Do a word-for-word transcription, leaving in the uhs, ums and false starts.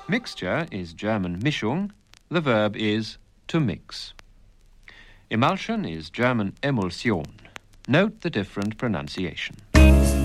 Mixture is German Mischung. The verb is to mix. Emulsion is German Emulsion. Note the different pronunciation.